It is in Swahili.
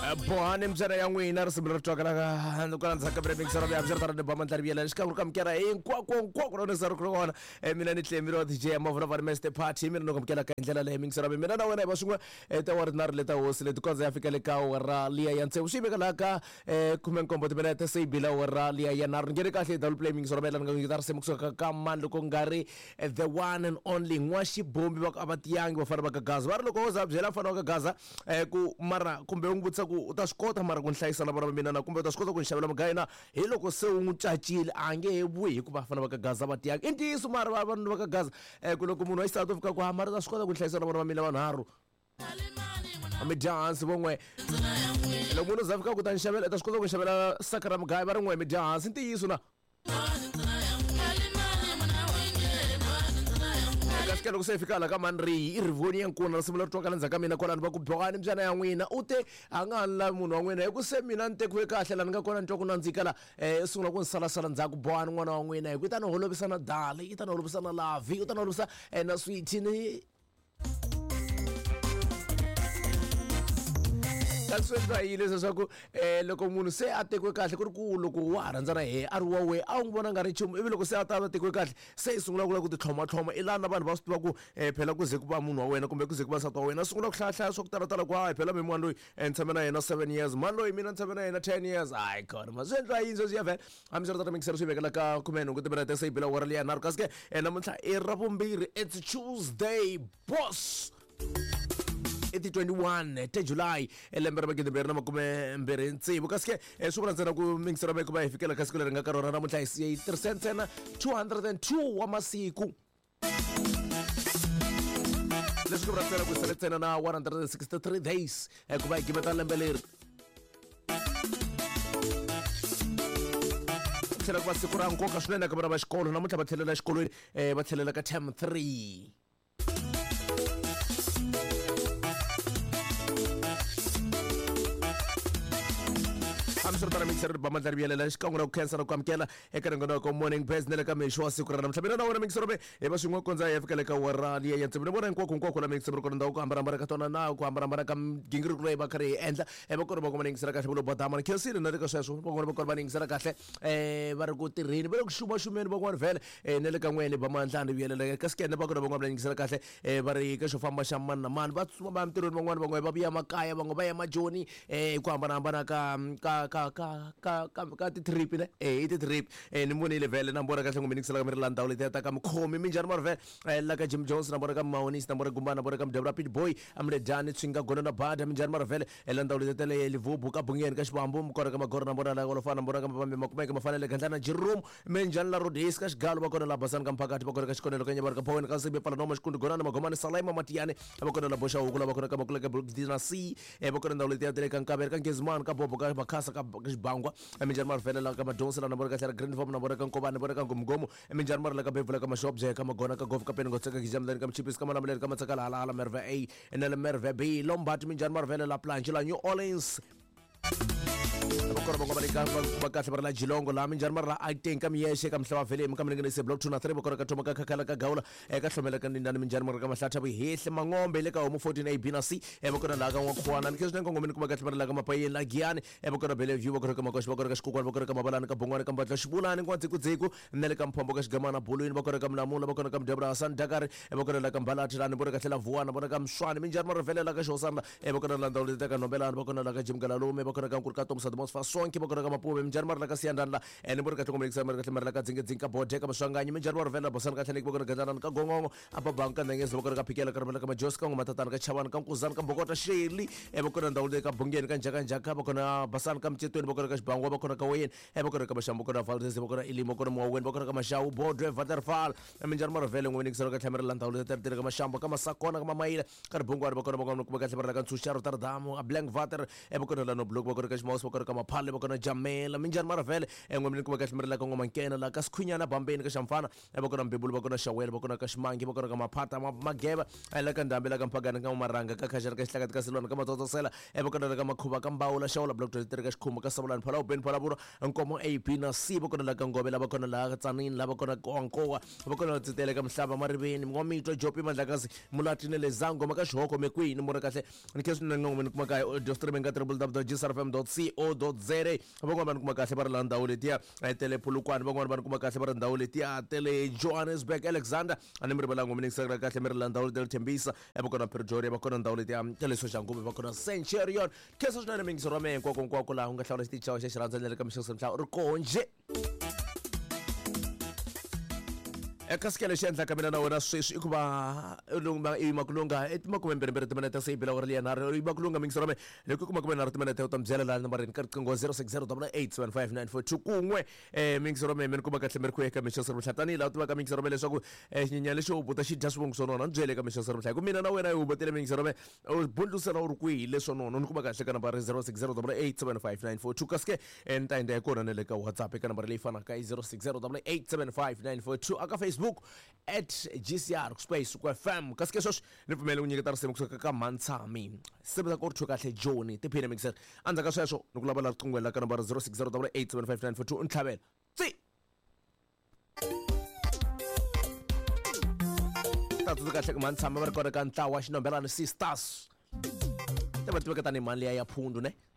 Bohane mtsana ya n'wina ri simula ri twaka kwala ndzhaku ka break sara ya bya tara ba mantari biyela xikan'we ka mkera hinkwako na sara ku kona mina ni tlemiro DJ mavula va master party mina no kumkela ka ndlela leyi mingisara mina na wena hi va swin'we ta wa ri na ri leta hosi leti konza ya fika le ka wara liya ya ntsevu swi veka la ka 19 timinete se bila wara liya ya na ringere kahle double play mingisara bela nga ngita ri semukusuka ka mani loko ngari the one and only n'waxibombi va ka abatiyangi va fana va ka gaza va ri loko za byela mfana wa ka gaza ku mara kumbe u ngutisa ku u ta swi kota mara ku nhlayisa na vana va mina na kumbe u ta swi kota ku nxavela mugayi na hi loko se u n'wi cacile a nge he vuyi hikuva vafana va ka gaza va tiyanga i ntiyiso mara vanhu va ka gaza ku loko munhu wa xisati u fika ku mara ta swi kota ku nhlayisa na vana va mina vanharhu mi dya hansi von'we loko munhu za fika ku ta nxavela ta swi kota ku nxavela saka ra mugayi va ri n'we mi dya hansi ntiyiso na ka loko se fika la ka mani rihi i rivoni ya nkuna ri simula ri twakala ndzhaku ka mina kwalani va ku Bohane mbyana ya n'wina u te a nga ha ni lavi munhu wa n'wina hi ku se mina ni tekiwe kahle la ni nga kona ni twa ku nandzika la i sungula ku ni salasala ndzhaku Bohane n'wana wa n'wina hi ku i ta ni holovisa na dali i ta ni holovisa na lavi u ta ni holovisa na sweet ni swi endla yile leswaku loko munhu se a tekiwe kahle ku ri ku loko wa ha rhandzana he a ri wa we a wu n'wi vona nga ri nchumu ivi loko se a ta va tekiwe kahle se i sungula ku ti tlhomatlhoma i lana vanhu va swi tiva ku phela ku ze ku va munhu wa wena kumbe ku ze ku va nsati wa wena sungula ku hlayahlaya swa ku talatala ku hayi phela mi mani loyi ni tshame na yena 7 years mani loyi mina ni tshame na yena 10 years hayi god ma swi endla yini sweswi ya vhele hambiswiritano mikisero swi vekela ka 18 timinete se yi bila wara liya nharhu kasi ke namuntlha i ra vumbirhi it's Tuesday boss i ti 21 ta July lembe ra 2023 kasi ke swi vula ntsena ku mingisero ku va hi fikela ka siku leri nga ka rona namuntlha hi tirhise ntsena 202 wa masiku leswi ku vula ntsena ku sele ntsena na 163 days ku va hi gimeta lembe leri tlhela ku va siku ra nkoka swinene ka vana va xikolo namuntlha va tlhelela exikolweni va tlhelela ka term 3 hambiswiritano mikisero ba mandlari biyelela xikan'we na ku khensa na ku amukela eka ringono ka morning best ne le ka mixo wa siku ra namuntlha mina na wena mikisero hi va swin'we kondza hi ya fika le ka wara liya ya ntsevu ni vona hinkwako la mikisero kona ndhawu ku hambanahambana ka tona na ku hambanahambana ka migingiriko leyi va karhi hi endla va kona va ku va yingisela kahle va lo badama ni khensile na le ka sweswo van'wana va kona va yingisela kahle va ri ku tirheni va le ku xumaxumeni van'wana vhele ne le ka n'wene va mandlani biyelela kasi kene va kona van'wana va yingisela kahle va ri ka xo famba xa mani na mani va tsuma va emitirhweni van'wana va vuya makaya van'we va ya majoni ku hambanahambana ka ti-trip ne i ti-trip ni vonile vhele na mbona kahle ngombe nikisela ka mi ri la ndhawu leti ta ka mikhomi minjhani mari vhele la ka Jim Jones na mbona ka Mahonisi na mbona Gumbana na mbona ka Mdebra Pit Boy amledjani tswinga gona na bada minjhani mari vhele la ndhawu leti ta le Livubu ka Bungeni ka Xivambu mkona ka Magoro na mbona la Golofana na mbona ka Mapambe makumeka mafanele ka Ndlana Jerome minjhani la Rodesi ka Xigalo va kona la Basani ka Mphakati va kona ka Xikonelo ka Nyabara ka Phaweni ka Sibe pala noma Xikundu gona na Magomani Salaima Matiyane va kona la Bosha Hukula va kona ka Makula ka Dina C va kona ndhawu leti ta le ka Nkabela ka Ngezimani ka Bobo ka Bakhasa ka Xibangwa minjhani mari vhele la ka Madonsi la na mbona ka Tlhela Green Farm na mbona ka Nkobani na mbona ka Ngumgomo minjhani mari la ka Bevula ka Mashobje ka Magona ka Gof ka Pengo tsaka Gijamdani ka Mchipis ka Malamulele ka Matsakala hala Merve A na le Merve B Lombard minjhani mari vhele la Planche la New Orleans bakora ba kahle ba la Jilongo la minjhani mari la Aiteng ka Miyeshe ka Mhlaba vele ka Mlengeni block 2 na 3 bakora ka Thoma ka Khakhala ka Gaula ka Hlomela ka Ndindani minjhani mari ka Mahlatha Buhehle Mangombe le ka Homo 14 A B na C bakora la ka Ngwakhwana ni keswi ngomeni kuma kahle mari la ka Mapaye la Giyani bakora Bellevue bakora ka Makoshi bakora ka Xikukwana bakora ka Mabalani ka Bongwane ka Mbatla Xibulani Nkwadzikudziku ne le ka Mphombo ka Xigamana Bulwini bakora ka Mlamula bakora ka Mdebra Hassan Dakari bakora la ka Mbalathi la mbona ka Tlhela Vuwana bakora ka Mswani minjhani mari vele la ka Xosana bakora la ndhawu leti ka Nombelani bakora la ka Jim Galalume bakora ka Nkurikato Msadmos Fasonki bakora ka Mapuve minjhani mari la ka Siyandani la ni mbona ka tlhongomekisa mari ka mari la ka Dzinga Bode ka Maswanganyi minjhani mari vele la Bosana ka Tlheniki bakora ka Gandlana ka Gongongo apa banka Ndengezi bakora ka Phikela ka Ramela ka Majosi ka Ngumatatana ka Chavani ka Nkuzani ka Mbokota Sheli bakora ndhawu leti ka Bungeni ka Njhakanjhaka bakora Basani ka Mchetweni bakora ka Xibangwa bakora ka Wayeni bakora ka Bashambu bakora Valdez bakora Ilimo bakora Mwaweni bakora ka Mashawu Bodwe Waterfall minjhani mari vele ngomeni nikisela ka Tlhamera la ndhawu leti ta ka Mashambu ka Masakona ka Mamayila ka Ribungwani bakora bakora ka Tlhamera la ka Ntsusharo Tardamo a Blank Water bakora la no Block bakora ka Ximosi bakona ka maphale bakona Jamela minjani maravele ngomini kuba kahle mirela ka ngomankena la ka Sikhunyana bambeni ka Shamfana bakona Mbebulu bakona Shawela bakona ka Shimangi bakona ka Maphata Mageba la ka Ndambe la ka Mpagana ka Maranga ka Khashara ka Hlakati ka Silwana ka Matsotsela bakona ka Makhuba ka Mbawula Shawula block 23 ka Xikhuma ka Sabulani phala uben phala buro Nkomo AB na C bakona la ka Ngobela bakona la Tsanini la bakona Nkowa bakona Tsitele ka Mhlaba Mariveni Ngomito Jopi Mandlakazi Mulatine le Zango maka Shoko mekwini mura kahle nikesu ngomini kuma ka audio streaming ka www.gsrfm.co.za bakona kuma kahle bara landa uletia tele Pulukwane bakona kuma kahle bara ndawule letia tele Johannesburg Alexander anemri bala ngomini sakra kahle mera landa uletia Tembisa bakona Pretoria bakona ndawule letia tele Soshanguve bakona Centurion keso sina mingi sorome kwa la unga hlawla sticha wa shiranza le ka mshoso mhla urkonje Kaskele shendla kamina na wena sweswi ikuba ulunga imakulunga etimakumembere temaneta sebila orlia na imakulunga mingsorome lekukuma kumena temaneta utamzela la nambari nkartkongo 06087594 kungwe mingsorome menkuba kahle merkwe ka mishosoro mhlatani la utuma ka mingsorome leswaku nyinyale sho buta shidja swongsono na njele ka mishosoro mhla kumina na wena ubotele mingsorome ubundlusela urukwi lesono nkuba kahle ka nambari 06087594 kaske entainde yakona nele ka WhatsApp ka nambari lefana ka 06087594 aka Facebook @GCR space ku FM kaske sosh nivumele unyiketa risemo kusuka ka Mantsami sebeza ku ruthuka kahle Joni tiphine mixer anza ka sweswo nikulabala riqingwela ka number 06087594 untlhabela tsi tatu kahle ka Mantsami ba ri kona ka ntlawa xinombelana sisters taba tiveka tani mali ya Phundu ne